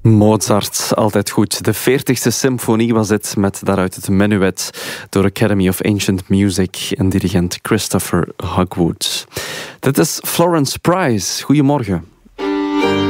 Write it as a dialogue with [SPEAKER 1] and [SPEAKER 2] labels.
[SPEAKER 1] Mozart, altijd goed. De 40e symfonie was dit, met daaruit het menuet door Academy of Ancient Music en dirigent Christopher Hogwood. Dit is Florence Price. Goedemorgen.